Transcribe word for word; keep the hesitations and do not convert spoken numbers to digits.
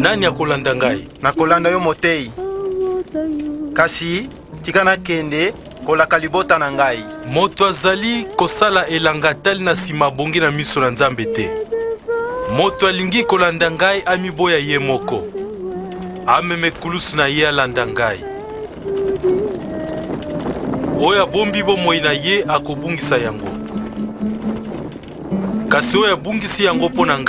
Nani akolanda ngai? Nakolanda yo motei. Kasi tika na kende kolaka libota na ngai. Moto azali kosala elanga tali na sima bongi na miso na Nzambe te. Moto alingi kolanda ngai amiboya ye moko. Ameme kulusu na ye alanda ngai. Oya bombi bomoi na ye akobungisa yango. Kasi oya bungisi yango pona ngai.